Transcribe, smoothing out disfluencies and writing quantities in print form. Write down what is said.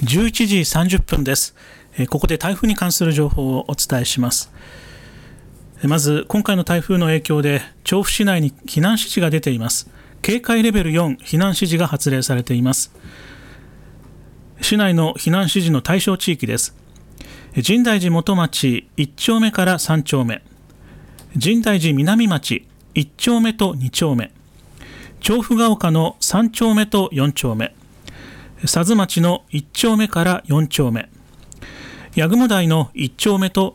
11時30分です。ここで台風に関する情報をお伝えします。まず今回の台風の影響で調布市内に避難指示が出ています。警戒レベル4避難指示が発令されています。市内の避難指示の対象地域です。深大寺元町1丁目から3丁目、深大寺南町1丁目と2丁目、調布が丘の3丁目と4丁目、佐津町の1丁目から4丁目、八雲台の1丁目と